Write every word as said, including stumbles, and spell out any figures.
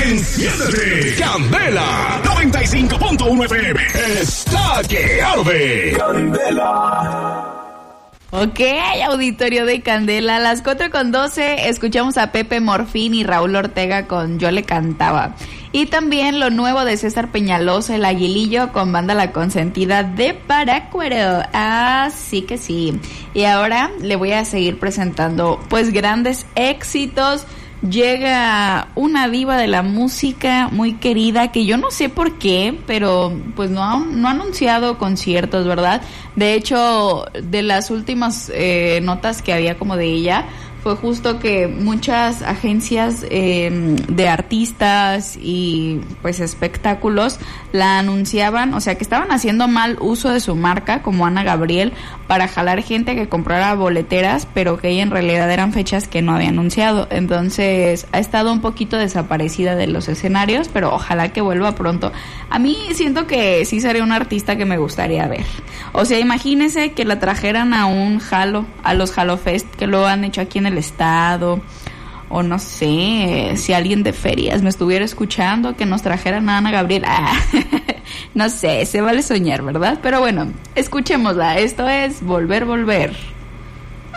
Enciéndete, Candela noventa y cinco punto uno F M está que arde. Candela. Ok, auditorio de Candela, a las cuatro con doce escuchamos a Pepe Morfín y Raúl Ortega con Yo le cantaba. Y también lo nuevo de César Peñalosa, El Aguilillo, con banda La Consentida de Parácuaro. Ah, sí que sí. Y ahora le voy a seguir presentando pues grandes éxitos. Llega una diva de la música muy querida que yo no sé por qué, pero pues no ha, no ha anunciado conciertos, ¿verdad? De hecho, de las últimas eh, notas que había como de ella, fue justo que muchas agencias eh, de artistas y pues espectáculos la anunciaban, o sea que estaban haciendo mal uso de su marca, como Ana Gabriel, para jalar gente que comprara boleteras, pero que en realidad eran fechas que no había anunciado. Entonces ha estado un poquito desaparecida de los escenarios, pero ojalá que vuelva pronto. A mí siento que sí sería una artista que me gustaría ver. O sea, imagínense que la trajeran a un jalo, a los Jalo Fest que lo han hecho aquí en el estado, o no sé, si alguien de ferias me estuviera escuchando, que nos trajeran a Ana Gabriel. Ah, no sé, se vale soñar, ¿verdad? Pero bueno, escuchémosla. Esto es Volver, Volver.